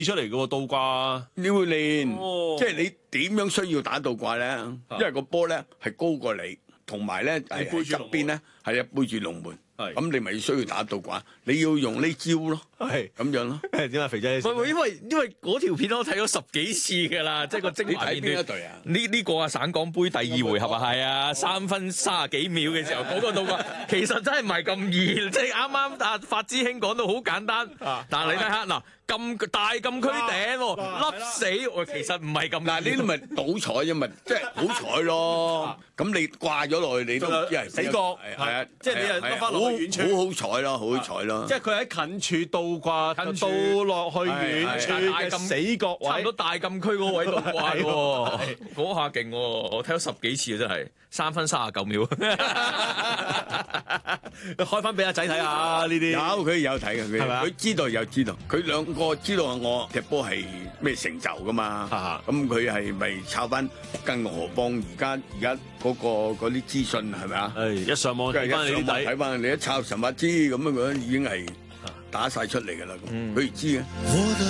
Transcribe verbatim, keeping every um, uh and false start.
出嚟嘅喎倒掛。 你會練， 哦即係你點樣需要打倒掛咧？因為個波咧係高過你，同埋咧係喺側邊咧係啊背住龍門。 係咁你咪需要打倒掛，你要用呢招咯， 係咁樣咯。 點啊，肥仔？ 喂喂，因為因為嗰條片我睇咗十幾次㗎啦，即係個精你睇華片段。 邊一隊啊？ 呢呢個啊省港杯第二回合啊，係啊，三分三十幾秒嘅時候嗰個倒掛，其實真係唔係咁易，即係啱啱阿發之兄講到好簡單，但係你睇下嗱，咁大禁區頂喎，笠死我，其實唔係咁。 嗱，呢啲咪賭彩啫嘛，即係好彩咯。咁你掛咗落去，你都唔知係死角係啊， 即係你係得返落去遠處好好彩咯，好好彩咯。 即係佢喺近處倒掛， 近處倒落去遠處嘅死角位差唔多。大禁區嗰個位度掛喎，嗰下勁喎！我睇咗十幾次啊，真係三分三十九秒。 開翻俾阿仔睇下呢啲。 有佢有睇嘅，佢係咪啊佢知道有知道，佢兩個知道我踢波係咩成就噶嘛。 啊咁佢係咪抄翻更何況而家而家嗰個嗰啲資訊係咪啊？ 誒，一上網睇翻你啲底睇翻你一抄神話知咁樣，佢已經係打晒出嚟㗎啦。咁佢知嘅。